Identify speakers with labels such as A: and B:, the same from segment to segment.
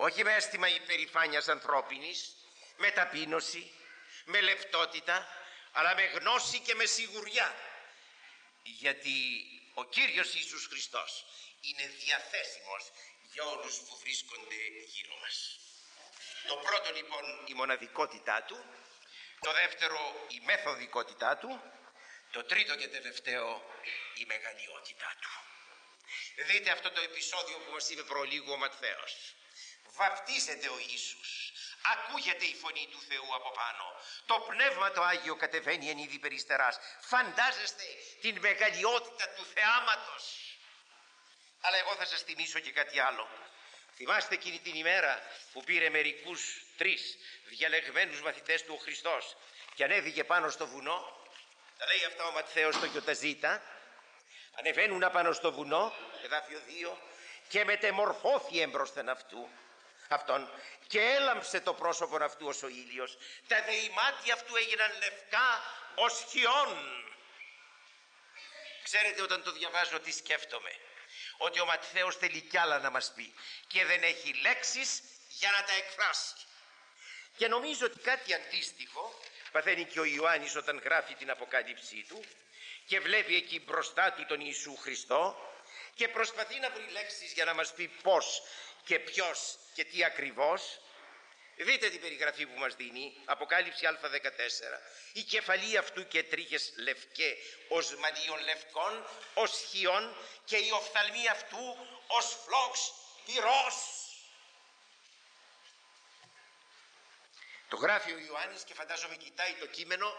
A: όχι με αίσθημα υπερηφάνειας ανθρώπινης, με ταπείνωση, με λεπτότητα, αλλά με γνώση και με σιγουριά, γιατί ο Κύριος Ιησούς Χριστός είναι διαθέσιμος για όλους που βρίσκονται γύρω μας. Το πρώτο λοιπόν η μοναδικότητά του, το δεύτερο η μεθοδικότητά του, το τρίτο και τελευταίο η μεγαλειότητά του. Δείτε αυτό το επεισόδιο που μας είπε προλίγου ο Ματθαίος. Βαπτίζεται ο Ιησούς, ακούγεται η φωνή του Θεού από πάνω, το Πνεύμα το Άγιο κατεβαίνει εν είδη περιστεράς. Φαντάζεστε την μεγαλειότητα του θεάματος. Αλλά εγώ θα σας θυμίσω και κάτι άλλο. Θυμάστε εκείνη την ημέρα που πήρε μερικούς 3 διαλεγμένους μαθητές του ο Χριστός και ανέβηκε πάνω στο βουνό? Τα λέει αυτά ο Ματθαίος στο Γιοταζήτα. Ανεβαίνουν απάνω στο βουνό, εδάφιο 2, και μετεμορφώθη έμπροσθεν αυτόν και έλαμψε το πρόσωπον αυτού ως ο ήλιος. Τα δε μάτια αυτού έγιναν λευκά ως χιόν. Ξέρετε, όταν το διαβάζω τι σκέφτομαι? Ότι ο Ματθαίος θέλει κι άλλα να μας πει και δεν έχει λέξεις για να τα εκφράσει. Και νομίζω ότι κάτι αντίστοιχο παθαίνει και ο Ιωάννης όταν γράφει την Αποκάλυψή του και βλέπει εκεί μπροστά του τον Ιησού Χριστό και προσπαθεί να βρει λέξεις για να μας πει πώς και ποιος και τι ακριβώς. Δείτε την περιγραφή που μας δίνει, Αποκάλυψη Α14. Η κεφαλή αυτού και τρίχες λευκέ ως μαλλίων λευκών, ως χιών, και η οφθαλμή αυτού ως φλόξ πυρός. Το γράφει ο Ιωάννης και φαντάζομαι κοιτάει το κείμενο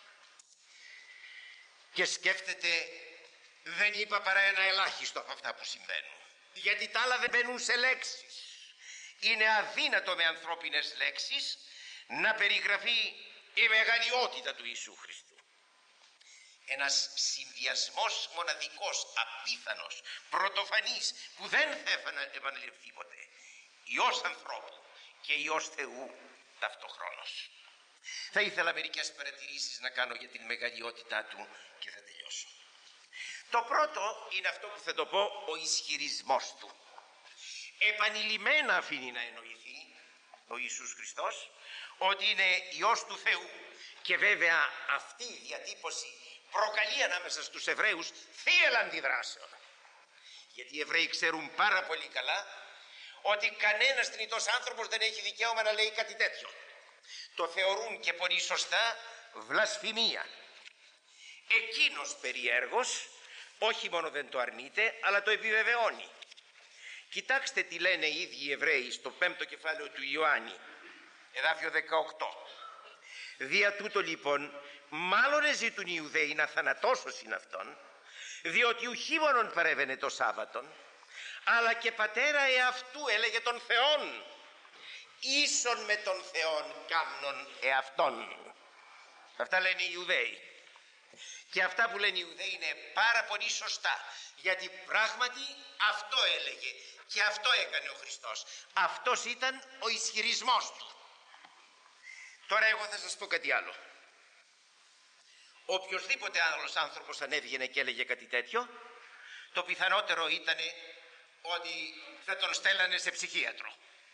A: και σκέφτεται, δεν είπα παρά ένα ελάχιστο από αυτά που συμβαίνουν, γιατί τα άλλα δεν μπαίνουν σε λέξεις. Είναι αδύνατο με ανθρώπινες λέξεις να περιγραφεί η μεγαλειότητα του Ιησού Χριστού. Ένας συνδυασμός μοναδικός, απίθανος, πρωτοφανής, που δεν θα επαναληφθεί ποτέ. Υιός ανθρώπου και Υιός Θεού ταυτοχρόνως. Θα ήθελα μερικές παρατηρήσεις να κάνω για την μεγαλειότητά του και θα τελειώσω. Το πρώτο είναι αυτό που θα το πω, ο ισχυρισμός του. Επανειλημμένα αφήνει να εννοηθεί ο Ιησούς Χριστός ότι είναι Υιός του Θεού, και βέβαια αυτή η διατύπωση προκαλεί ανάμεσα στους Εβραίους θύελλα αντιδράσεων, γιατί οι Εβραίοι ξέρουν πάρα πολύ καλά ότι κανένας θνητός άνθρωπος δεν έχει δικαίωμα να λέει κάτι τέτοιο. Το θεωρούν και πολύ σωστά βλασφημία. Εκείνος περιέργως όχι μόνο δεν το αρνείται, αλλά το επιβεβαιώνει. Κοιτάξτε τι λένε οι ίδιοι οι Εβραίοι στο 5ο κεφάλαιο του Ιωάννη, εδάφιο 18. Δια τούτο λοιπόν μάλλον ζητούν οι Ιουδαίοι να θανατώσωσιν αυτόν, διότι ουχή μόνον παρέβαινε το Σάββατον, αλλά και πατέρα εαυτού έλεγε τον Θεόν, ίσον με τον Θεόν κάμνον εαυτόν. Αυτά λένε οι Ιουδαίοι. Και αυτά που λένε οι Ιουδαίοι είναι πάρα πολύ σωστά, γιατί πράγματι αυτό έλεγε και αυτό έκανε ο Χριστός. Αυτός ήταν ο ισχυρισμός του. Τώρα εγώ θα σας πω κάτι άλλο. Οποιοσδήποτε άλλος άνθρωπος αν έβγαινε και έλεγε κάτι τέτοιο, το πιθανότερο ήταν ότι θα τον στέλνανε σε ψυχίατρο.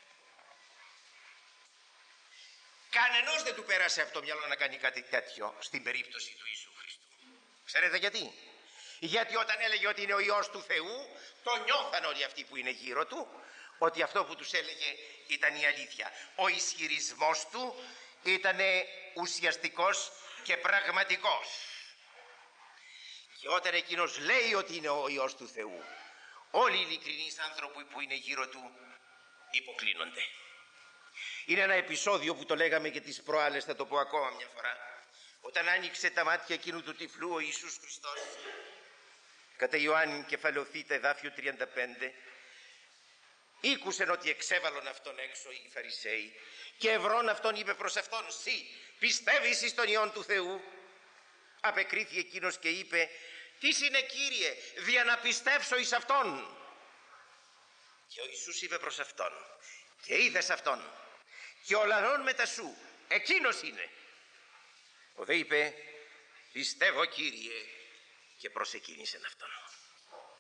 A: Κανενός δεν του πέρασε από το μυαλό να κάνει κάτι τέτοιο στην περίπτωση του Ιησού Χριστού. Ξέρετε γιατί? Γιατί όταν έλεγε ότι είναι ο Υιός του Θεού, το νιώθαν όλοι αυτοί που είναι γύρω του, ότι αυτό που τους έλεγε ήταν η αλήθεια. Ο ισχυρισμός του ήταν ουσιαστικός και πραγματικός. Και όταν εκείνος λέει ότι είναι ο Υιός του Θεού, όλοι οι ειλικρινείς άνθρωποι που είναι γύρω του υποκλίνονται. Είναι ένα επεισόδιο που το λέγαμε και τις προάλλες, θα το πω ακόμα μια φορά. Όταν άνοιξε τα μάτια εκείνου του τυφλού ο Ιησούς Χριστός, κατά Ιωάννη κεφάλαιο Θ, εδάφιο 35, ήκουσεν ότι εξέβαλον αυτόν έξω οι Φαρισαίοι και ευρών αυτόν είπε προς αυτόν, «Συ πιστεύεις εις τον Υιόν του Θεού?» Απεκρίθη εκείνος και είπε, «Τι είναι Κύριε, δια να πιστεύσω εις αυτόν?» Και ο Ιησούς είπε προς αυτόν, «Και είδες αυτόν, και ο λαλών μετά σου, εκείνος είναι». Ο δε είπε, «Πιστεύω Κύριε», και προσεκίνησεν αυτόν.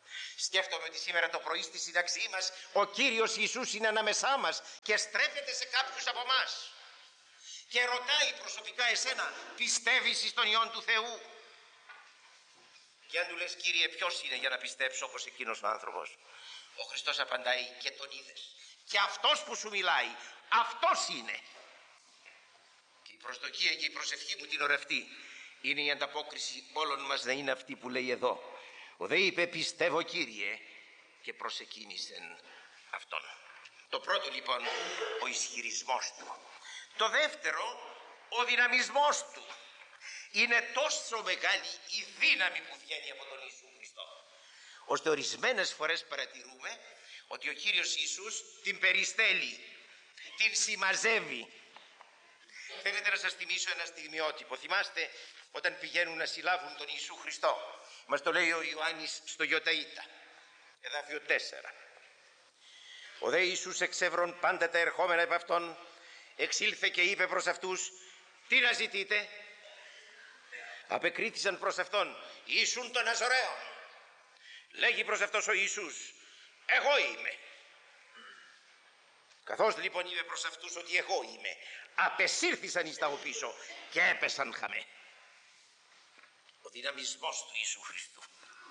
A: Σκέφτομαι ότι σήμερα το πρωί στη σύνταξή μας ο Κύριος Ιησούς είναι ανάμεσά μας και στρέφεται σε κάποιους από εμάς και ρωτάει προσωπικά εσένα, πιστεύεις εις τον Υιόν του Θεού? Και αν του λες, Κύριε, ποιος είναι για να πιστέψω όπως εκείνος ο άνθρωπος? Ο Χριστός απαντάει, και τον είδες. Και αυτός που σου μιλάει, αυτός είναι. Και η προσδοκία και η προσευχή μου την ώρα αυτή είναι η ανταπόκριση όλων μας να είναι αυτή που λέει εδώ. Ο δε είπε, πιστεύω Κύριε, και προσεκίνησεν αυτόν. Το πρώτο λοιπόν, ο ισχυρισμός του. Το δεύτερο, ο δυναμισμός του. Είναι τόσο μεγάλη η δύναμη που βγαίνει από τον Ιησού Χριστό, ώστε ορισμένες φορές παρατηρούμε ότι ο Κύριος Ιησούς την περιστέλει, την συμμαζεύει. Θέλετε να σας θυμίσω ένα στιγμιότυπο? Θυμάστε όταν πηγαίνουν να συλλάβουν τον Ιησού Χριστό? Μας το λέει ο Ιωάννης στο Ιωταΐτα, εδάφιο 4. Ο δε Ιησούς εξεύρων πάντα τα ερχόμενα επ' αυτόν, εξήλθε και είπε προς αυτούς, τι να ζητείτε? Απεκρίθησαν προς αυτόν, Ιησούν τον Ναζωραίον. Λέγει προς αυτός ο Ιησούς, εγώ είμαι. Καθώς λοιπόν είπε προς αυτούς ότι εγώ είμαι, απεσύρθησαν εις τα οπίσω και έπεσαν χαμέ. Ο δυναμισμός του Ιησού Χριστού.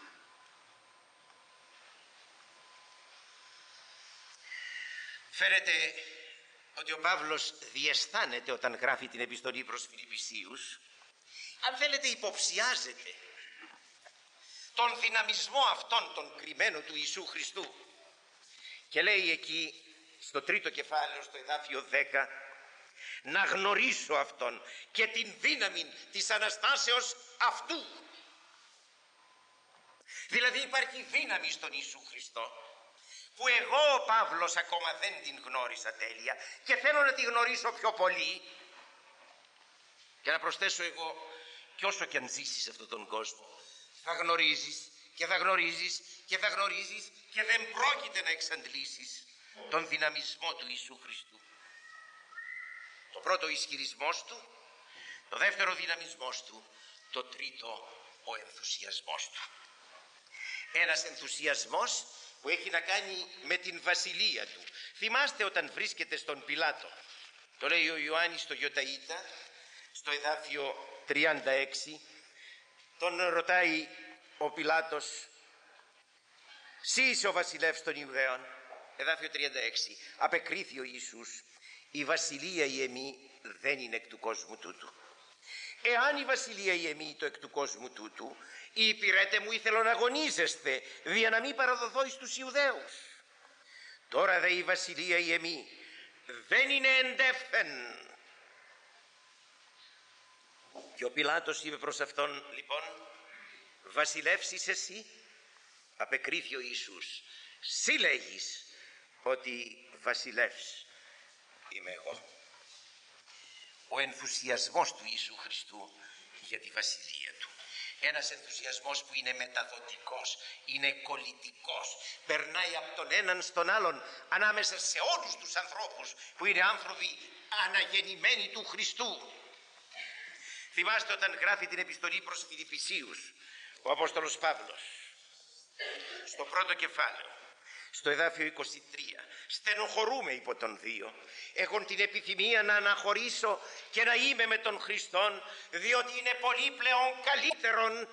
A: Φαίνεται ότι ο Παύλος διαισθάνεται όταν γράφει την επιστολή προς Φιλιππισίους, αν θέλετε υποψιάζεται τον δυναμισμό αυτόν τον κρυμμένο του Ιησού Χριστού, και λέει εκεί στο τρίτο κεφάλαιο, στο εδάφιο 10, να γνωρίσω αυτόν και την δύναμη της Αναστάσεως αυτού. Δηλαδή υπάρχει δύναμη στον Ιησού Χριστό που εγώ ο Παύλος ακόμα δεν την γνώρισα τέλεια και θέλω να τη γνωρίσω πιο πολύ. Και να προσθέσω εγώ, και όσο και αν ζήσεις σε αυτόν τον κόσμο, θα γνωρίζεις και θα γνωρίζεις και θα γνωρίζεις και δεν πρόκειται να εξαντλήσεις τον δυναμισμό του Ιησού Χριστού. Το πρώτο, ο ισχυρισμός του, το δεύτερο, ο δυναμισμός του, το τρίτο, ο ενθουσιασμός του. Ένας ενθουσιασμός που έχει να κάνει με την βασιλεία του. Θυμάστε όταν βρίσκεται στον Πιλάτο, το λέει ο Ιωάννης στο Ιωταΐτα, στο εδάφιο 36, τον ρωτάει ο Πιλάτος, «Συ είσαι ο βασιλεύς των Ιουδαίων?» Εδάφιο 36, απεκρίθη ο Ιησούς, «Η βασιλεία η εμή δεν είναι εκ του κόσμου τούτου. Εάν η βασιλεία η εμή το εκ του κόσμου τούτου, οι υπηρέτε μου ήθελον αγωνίζεστε, δια να μην παραδοθώ εις τους Ιουδαίους. Τώρα δε η βασιλεία η εμή δεν είναι εντεύθεν». Και ο Πιλάτος είπε προς αυτόν, λοιπόν, «Βασιλεύς είσαι εσύ?» Απεκρίθη ο Ιησούς, «Συ λέγεις ότι βασιλεύς είμαι εγώ». Ο ενθουσιασμός του Ιησού Χριστού για τη βασιλεία του. Ένας ενθουσιασμός που είναι μεταδοτικός, είναι κολλητικός, περνάει από τον έναν στον άλλον, ανάμεσα σε όλους τους ανθρώπους που είναι άνθρωποι αναγεννημένοι του Χριστού. Θυμάστε όταν γράφει την επιστολή προς Φιλιππισίους ο Απόστολος Παύλος, στο πρώτο κεφάλαιο, στο εδάφιο 23, «Στενοχωρούμε υπό τον δύο, έχω την επιθυμία να αναχωρήσω και να είμαι με τον Χριστόν, διότι είναι πολύ πλέον καλύτερον».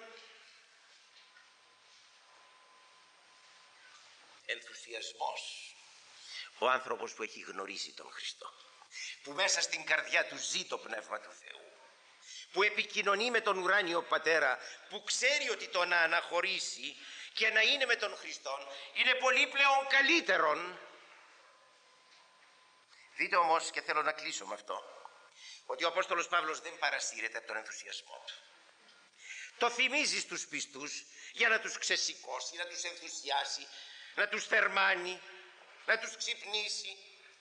A: Ενθουσιασμός. Ο άνθρωπος που έχει γνωρίσει τον Χριστό, που μέσα στην καρδιά του ζει το Πνεύμα του Θεού, που επικοινωνεί με τον ουράνιο Πατέρα, που ξέρει ότι το να αναχωρήσει και να είναι με τον Χριστόν είναι πολύ πλέον καλύτερον. Δείτε όμως, και θέλω να κλείσω με αυτό, ότι ο Απόστολος Παύλος δεν παρασύρεται από τον ενθουσιασμό του. Το θυμίζει στους πιστούς για να τους ξεσηκώσει, να τους ενθουσιάσει, να τους θερμάνει, να τους ξυπνήσει.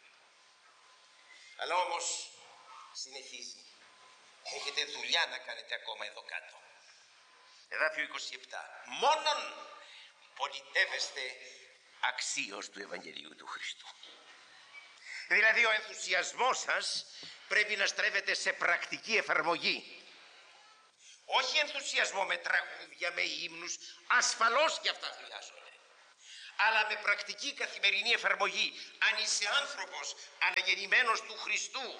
A: Αλλά όμως συνεχίζει. Έχετε δουλειά να κάνετε ακόμα εδώ κάτω. Εδάφιο 27. Μόνον πολιτεύεστε αξίως του Ευαγγελίου του Χριστού. Δηλαδή ο ενθουσιασμός σας πρέπει να στρέφεται σε πρακτική εφαρμογή. Όχι ενθουσιασμό με τραγούδια, με ύμνους, ασφαλώς και αυτά χρειάζονται. αλλά με πρακτική καθημερινή εφαρμογή. Αν είσαι άνθρωπος αναγεννημένος του Χριστού,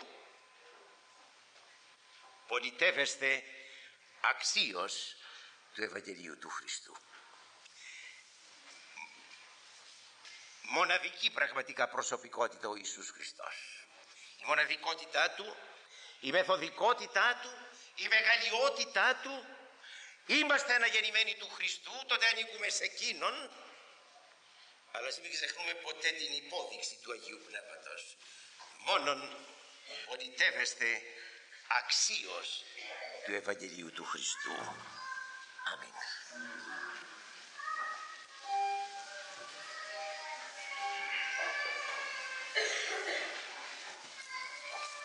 A: πολιτεύεστε αξίως του Ευαγγελίου του Χριστού. Μοναδική πραγματικά προσωπικότητα ο Ιησούς Χριστός. Η μοναδικότητά του, η μεθοδικότητά του, η μεγαλειότητά του. Είμαστε αναγεννημένοι του Χριστού, τότε ανήκουμε σε εκείνον, αλλά μην ξεχνούμε ποτέ την υπόδειξη του Αγίου Πνεύματος. Μόνον πολιτεύεστε αξίως του Ευαγγελίου του Χριστού. Αμήν.